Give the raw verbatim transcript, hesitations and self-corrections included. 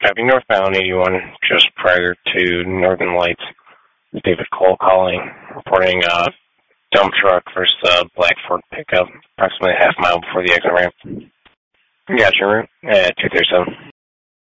Driving northbound eighty-one just prior to Northern Lights. David Cole calling, reporting a dump truck versus a black Ford pickup, approximately a half mile before the exit ramp. Gotcha, route at two thirty-seven.